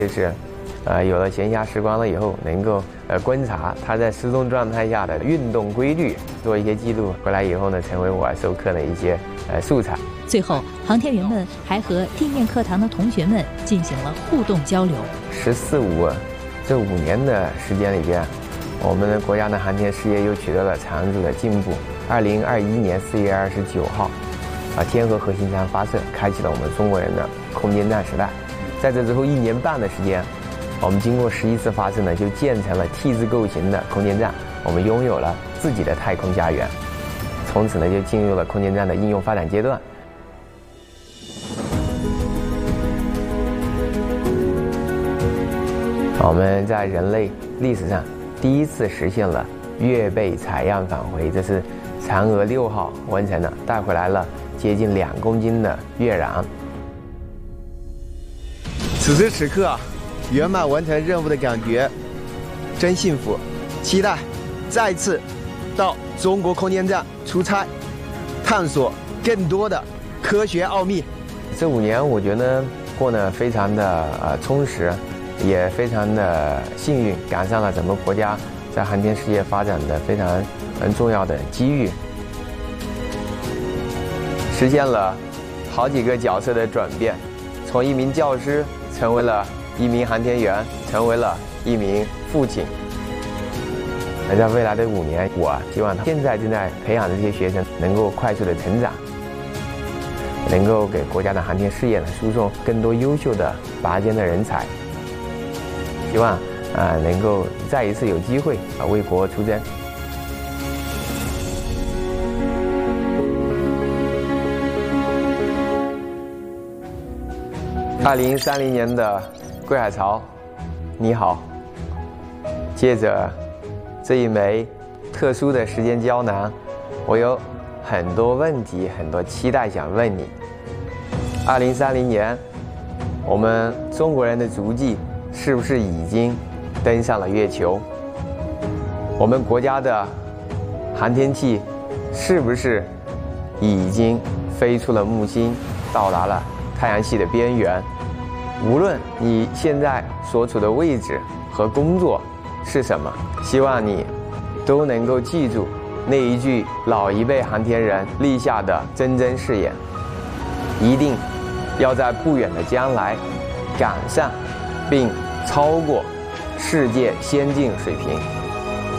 就是有了闲暇时光了以后，能够观察它在失踪状态下的运动规律，做一些记录，回来以后呢，成为我授课的一些素材。 最后，航天员们还和地面课堂的同学们进行了互动交流。 “14、5”这5年的时间里边，我们的国家的航天事业又取得了长足的进步。2021年4月29号，天和核心舱发射，开启了我们中国人的空间站时代。在这之后1年半的时间，我们经过11次发射呢，就建成了 T 字构型的空间站，我们拥有了自己的太空家园。从此呢，就进入了空间站的应用发展阶段。我们在人类历史上第一次实现了月背采样返回，这是嫦娥6号完成的，带回来了接近2公斤的月壤。 此时此刻，圆满完成任务的感觉真幸福，期待再次到中国空间站出差，探索更多的科学奥秘。 这5年我觉得过得非常的充实，也非常的幸运，赶上了咱们国家在航天事业发展的非常重要的机遇，实现了好几个角色的转变，从一名教师成为了一名航天员，成为了一名父亲。而在未来的5年，我希望现在正在培养的这些学生能够快速的成长，能够给国家的航天事业呢输送更多优秀的拔尖的人才。希望能够再一次有机会为国出征。2030年的桂海潮，你好。借着这一枚特殊的时间胶囊，我有很多问题、很多期待想问你。2030年，我们中国人的足迹是不是已经登上了月球？我们国家的航天器是不是已经飞出了木星，到达了太阳系的边缘？无论你现在所处的位置和工作是什么，希望你都能够记住那一句老一辈航天人立下的铮铮誓言，一定要在不远的将来赶上并超过世界先进水平。